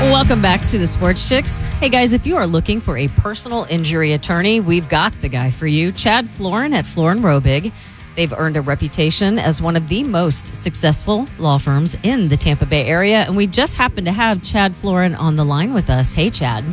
Welcome back to the Sports Chicks. Hey guys, if you are looking for a personal injury attorney, we've got the guy for you. Chad Florin at Florin Robig. They've earned a reputation as one of the most successful law firms in the Tampa Bay area, and we just happen to have Chad Florin on the line with us. Hey, Chad.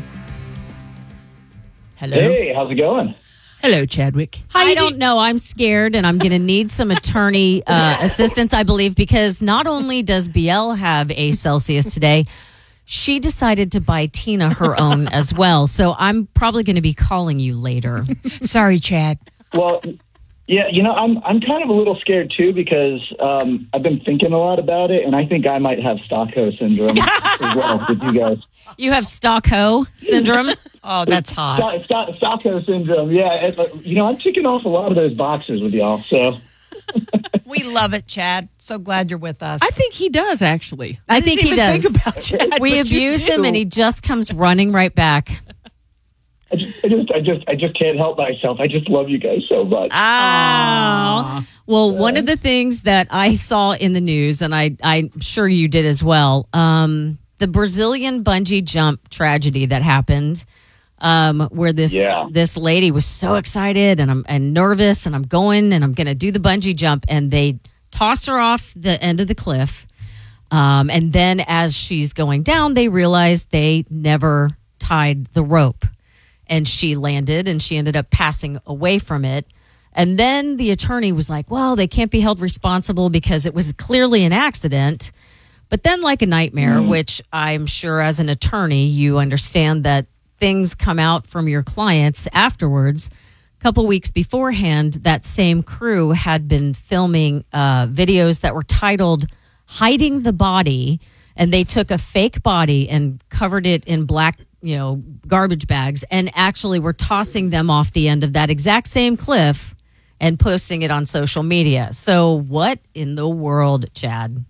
Hello. Hey, how's it going? Hello, Chadwick. I don't know. I'm scared, and I'm going to need some attorney assistance, I believe, because not only does BL have a Celsius today, she decided to buy Tina her own as well. So I'm probably going to be calling you later. Sorry, Chad. Well, yeah, I'm kind of a little scared too because I've been thinking a lot about it, and I think I might have Stockholm syndrome as well with you guys. You have Stockholm syndrome? Oh, that's hot. Stockholm syndrome, yeah. I'm ticking off a lot of those boxes with y'all, so. We love it, Chad. So glad you're with us. I think he does, actually. I think he does. Think about Chad, we but you abuse do. him, and he just comes running right back. I just can't help myself. I just love you guys so much. Well, one of the things that I saw in the news, and I'm sure you did as well, the Brazilian bungee jump tragedy that happened, where this lady was so excited and nervous, and I'm going to do the bungee jump, and they toss her off the end of the cliff, and then as she's going down, they realize they never tied the rope. And she landed, and she ended up passing away from it. And then the attorney was like, well, they can't be held responsible because it was clearly an accident. But then, like a nightmare, which I'm sure as an attorney, you understand that things come out from your clients afterwards. A couple weeks beforehand, that same crew had been filming videos that were titled Hiding the Body. And they took a fake body and covered it in black garbage bags, and actually were tossing them off the end of that exact same cliff and posting it on social media. So what in the world, Chad?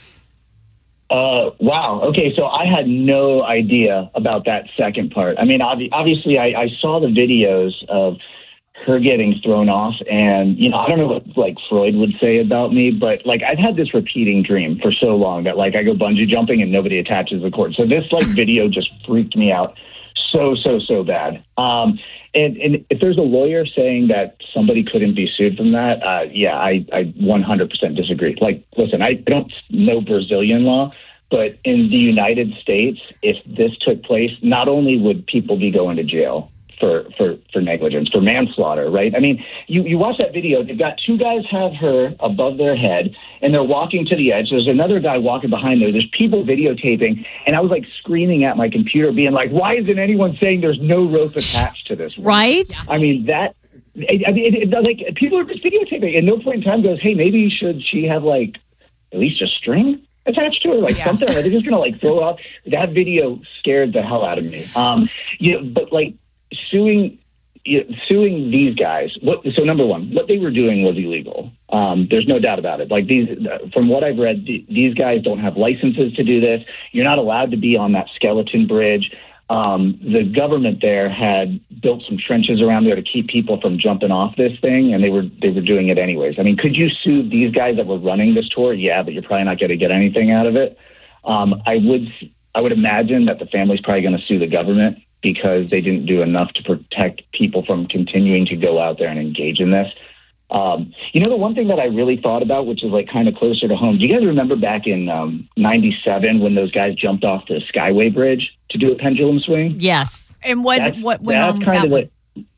Wow. Okay, so I had no idea about that second part. I mean, obviously, I saw the videos of her getting thrown off, and I don't know what like Freud would say about me, but like I've had this repeating dream for so long that like I go bungee jumping and nobody attaches the cord. So this like video just freaked me out so bad. And if there's a lawyer saying that somebody couldn't be sued from that, I 100% disagree. Like, listen, I don't know Brazilian law, but in the United States, if this took place, not only would people be going to jail for negligence, for manslaughter, right? I mean, you watch that video, they've got two guys have her above their head, and they're walking to the edge. There's another guy walking behind there. There's people videotaping, and I was like screaming at my computer, being like, why isn't anyone saying there's no rope attached to this one? Right? I mean, like people are just videotaping, and no point in time goes, hey, maybe should she have like at least a string attached to her, like something? Are they just gonna like throw out? That video scared the hell out of me. But like, suing these guys. So number one, what they were doing was illegal. There's no doubt about it. Like from what I've read, these guys don't have licenses to do this. You're not allowed to be on that skeleton bridge. The government there had built some trenches around there to keep people from jumping off this thing, and they were doing it anyways. I mean, could you sue these guys that were running this tour? Yeah, but you're probably not going to get anything out of it. I would imagine that the family's probably going to sue the government because they didn't do enough to protect people from continuing to go out there and engage in this. The one thing that I really thought about, which is like kind of closer to home, do you guys remember back in 97 when those guys jumped off the Skyway Bridge to do a pendulum swing? Yes. And what went on with that one?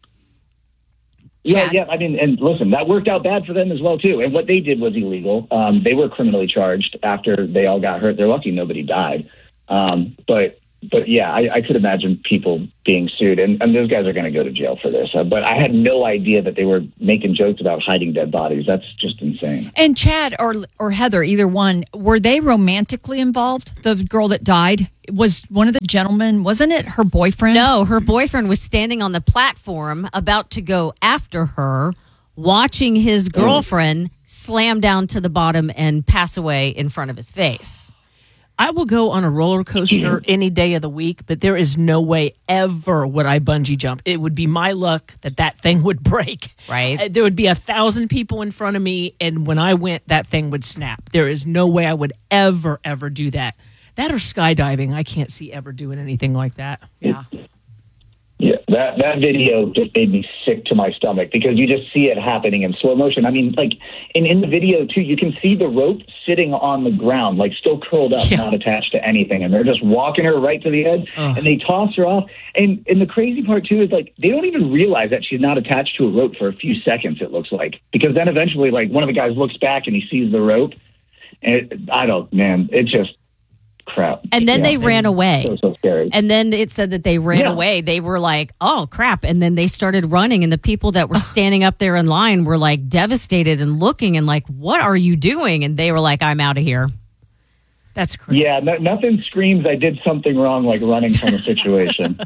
Yeah. I mean, and listen, that worked out bad for them as well, too. And what they did was illegal. They were criminally charged after they all got hurt. They're lucky nobody died. But yeah, I could imagine people being sued, and those guys are going to go to jail for this. But I had no idea that they were making jokes about hiding dead bodies. That's just insane. And Chad or Heather, either one, were they romantically involved? The girl that died was one of the gentlemen, wasn't it her boyfriend? No, her boyfriend was standing on the platform about to go after her, watching his girlfriend slam down to the bottom and pass away in front of his face. I will go on a roller coaster any day of the week, but there is no way ever would I bungee jump. It would be my luck that thing would break. Right. There would be 1,000 people in front of me, and when I went, that thing would snap. There is no way I would ever do that. That or skydiving. I can't see ever doing anything like that. Yeah. Yeah, that video just made me sick to my stomach because you just see it happening in slow motion. I mean, like, in the video, too, you can see the rope sitting on the ground, like still curled up, not attached to anything. And they're just walking her right to the edge, and they toss her off. And the crazy part, too, is, like, they don't even realize that she's not attached to a rope for a few seconds, it looks like. Because then eventually, like, one of the guys looks back and he sees the rope. And it's just crap. And then they ran away. So scary. And then it said that they ran away. They were like, oh, crap. And then they started running. And the people that were standing up there in line were like devastated and looking and like, what are you doing? And they were like, I'm out of here. That's crazy. Yeah, nothing screams I did something wrong like running from a situation.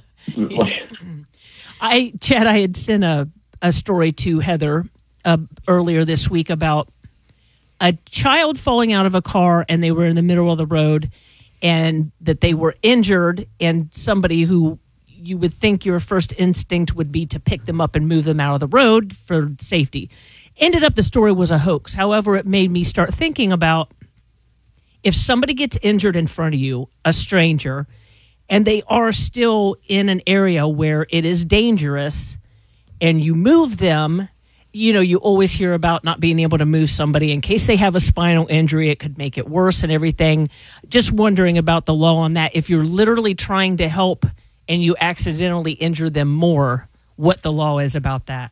Chad, I had sent a story to Heather earlier this week about a child falling out of a car and they were in the middle of the road and that they were injured, and somebody who you would think your first instinct would be to pick them up and move them out of the road for safety. Ended up the story was a hoax. However, it made me start thinking about if somebody gets injured in front of you, a stranger, and they are still in an area where it is dangerous and you move them, you always hear about not being able to move somebody in case they have a spinal injury. It could make it worse and everything. Just wondering about the law on that. If you're literally trying to help and you accidentally injure them more, what the law is about that.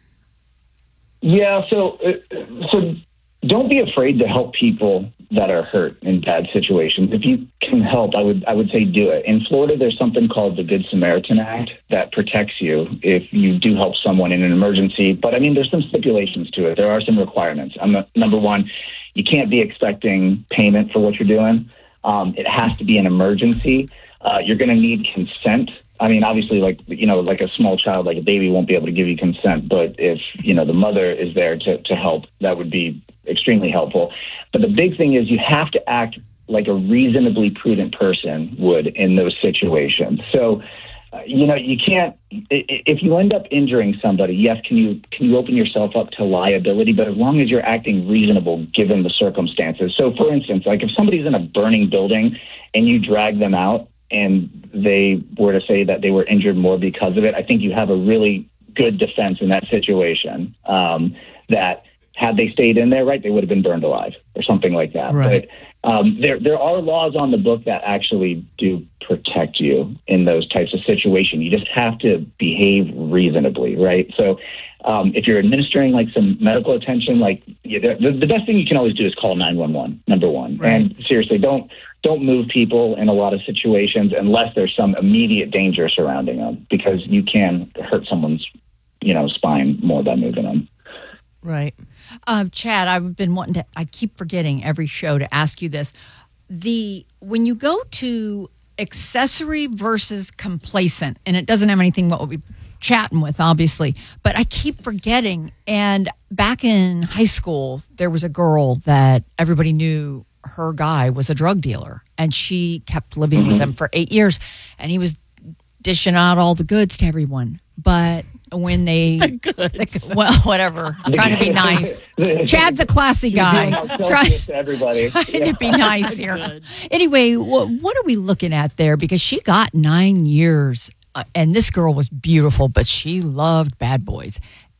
Yeah, so don't be afraid to help people that are hurt in bad situations. If you can help, I would say do it. In Florida, there's something called the Good Samaritan Act that protects you if you do help someone in an emergency. But I mean, there's some stipulations to it. There are some requirements. Number one, you can't be expecting payment for what you're doing. It has to be an emergency. You're going to need consent. I mean, obviously, like a small child, like a baby won't be able to give you consent. But if, the mother is there to help, that would be extremely helpful. But the big thing is you have to act like a reasonably prudent person would in those situations. So, you can't, if you end up injuring somebody, yes, can you open yourself up to liability? But as long as you're acting reasonable given the circumstances. So, for instance, like if somebody's in a burning building and you drag them out, and they were to say that they were injured more because of it, I think you have a really good defense in that situation, that had they stayed in there, right, they would have been burned alive or something like that. Right. But there are laws on the book that actually do protect you in those types of situations. You just have to behave reasonably, right? So if you're administering like some medical attention, like the best thing you can always do is call 911, number one. Right. And seriously, don't move people in a lot of situations unless there's some immediate danger surrounding them, because you can hurt someone's, spine more by moving them. Right. Chad, I've been wanting to, I keep forgetting every show to ask you this. When you go to accessory versus complacent, and it doesn't have anything what we'll be chatting with, obviously, but I keep forgetting. And back in high school, there was a girl that everybody knew her guy was a drug dealer, and she kept living with him for 8 years, and he was dishing out all the goods to everyone. But when they, well, whatever, trying to be nice. Chad's a classy guy. Trying to everybody. Trying to be nice here. Anyway, what are we looking at there? Because she got 9 years, and this girl was beautiful, but she loved bad boys.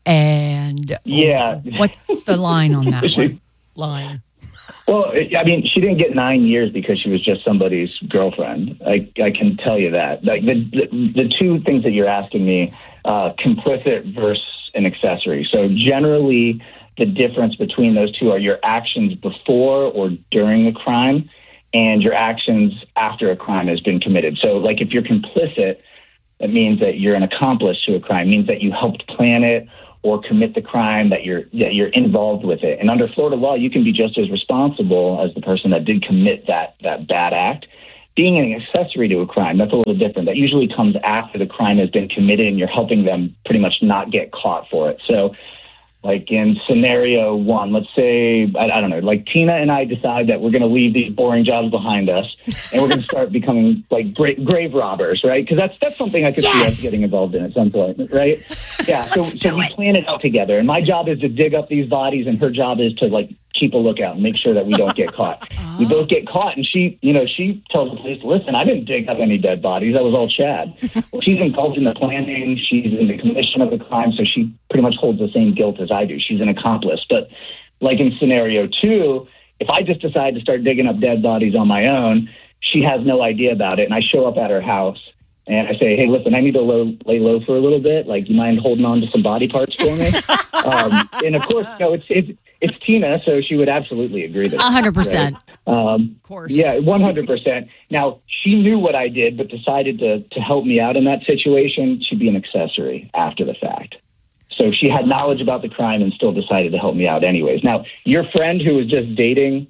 And what's the line on that one? Line. Well, I mean, she didn't get 9 years because she was just somebody's girlfriend. I can tell you that. Like the two things that you're asking me, complicit versus an accessory. So generally, the difference between those two are your actions before or during a crime and your actions after a crime has been committed. So, like, if you're complicit, it means that you're an accomplice to a crime. It means that you helped plan it or commit the crime, that you're involved with it. And under Florida law, you can be just as responsible as the person that did commit that bad act. Being an accessory to a crime, that's a little different. That usually comes after the crime has been committed and you're helping them pretty much not get caught for it. So, like in scenario one, let's say, I don't know, like Tina and I decide that we're going to leave these boring jobs behind us and we're going to start becoming like grave robbers, right? Because that's something I could see us getting involved in at some point, right? Yeah, so we plan it out together. And my job is to dig up these bodies and her job is to like keep a lookout and make sure that we don't get caught. We both get caught, and she tells the police, listen, I didn't dig up any dead bodies. That was all Chad. Well, she's involved in the planning. She's in the commission of the crime, so she pretty much holds the same guilt as I do. She's an accomplice. But like in scenario 2, if I just decide to start digging up dead bodies on my own, she has no idea about it, and I show up at her house, and I say, hey, listen, I need to lay low for a little bit. Like, you mind holding on to some body parts for me? And, of course, it's Tina, so she would absolutely agree to that. 100%. Right? Of course. Yeah, 100%. Now, she knew what I did, but decided to help me out in that situation. She'd be an accessory after the fact. So she had knowledge about the crime and still decided to help me out anyways. Now, your friend who was just dating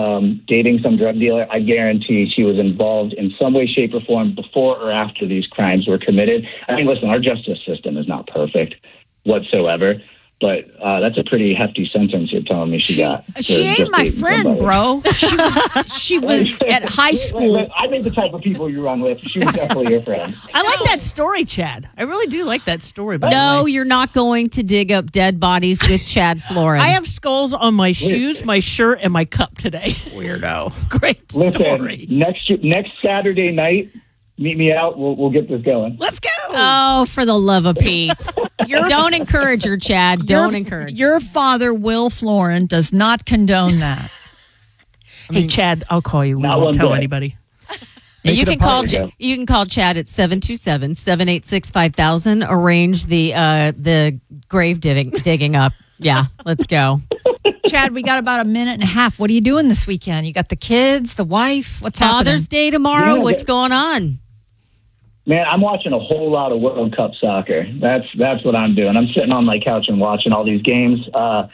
some drug dealer, I guarantee she was involved in some way, shape, or form before or after these crimes were committed. I mean, listen, our justice system is not perfect whatsoever, but that's a pretty hefty sentence you're telling me she got. She ain't my friend, bro. She was at high school. I made the type of people you run with. She was definitely your friend. I like that story, Chad. I really do like that story. By the No, way. you're not going to dig up dead bodies with Chad Florin. I have skulls on my shoes, my shirt, and my cup today. Weirdo. Great story. Listen, next Saturday night, meet me out. We'll get this going. Let's go. Oh, for the love of Pete. Don't encourage her, Chad. Don't encourage her. Your father, Will Florin, does not condone that. Hey, Chad, I'll call you. We Not won't one tell bit. anybody. You can call party. you can call Chad at 727-786-5000. Arrange the grave digging up. Yeah, let's go. Chad, we got about a minute and a half. What are you doing this weekend? You got the kids, the wife? What's Father's happening? Day tomorrow. Yeah, What's going on? Man, I'm watching a whole lot of World Cup soccer. That's what I'm doing. I'm sitting on my couch and watching all these games.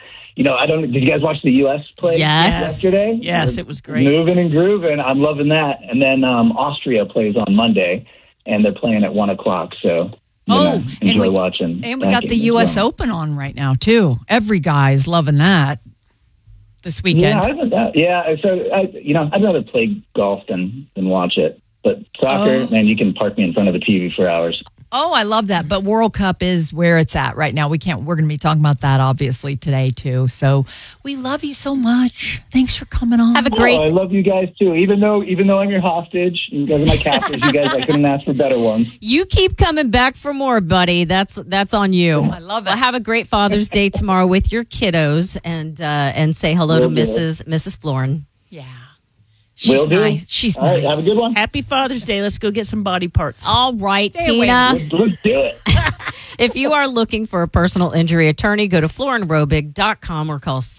Did you guys watch the U.S. play yesterday? Yes, it was great. Moving and grooving. I'm loving that. And then Austria plays on Monday, and they're playing at 1:00. So enjoy watching. And we that got the game as U.S. well. Open on right now, too. Every guy is loving that this weekend. Yeah, I love that. Yeah, so I'd rather play golf than watch it. But soccer, man, you can park me in front of the TV for hours. Oh, I love that. But World Cup is where it's at right now. We're going to be talking about that obviously today too. So we love you so much. Thanks for coming on. Have a great. I love you guys too. Even though I'm your hostage, you guys are my captors. You guys, I couldn't ask for better ones. You keep coming back for more, buddy. That's on you. I love it. Well, have a great Father's Day tomorrow with your kiddos, and say hello to Mrs. Florin. Yeah. Will She's do. nice. She's All right, nice. have a good one. Happy Father's Day. Let's go get some body parts. All right, Stay away. Tina. Let's do it. If you are looking for a personal injury attorney, go to florinrobig.com or call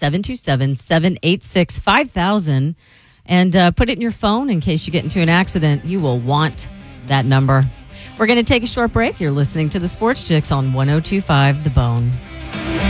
727-786-5000 and put it in your phone in case you get into an accident. You will want that number. We're going to take a short break. You're listening to the Sports Chicks on 102.5 The Bone.